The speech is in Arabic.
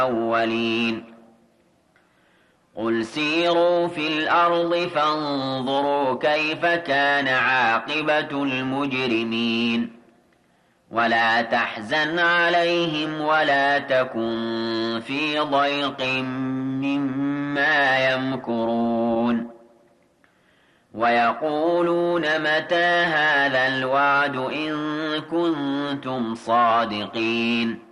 الأولين قل سيروا في الأرض فانظروا كيف كان عاقبة المجرمين ولا تحزن عليهم ولا تكن في ضيق مما يمكرون ويقولون متى هذا الوعد إن كنتم صادقين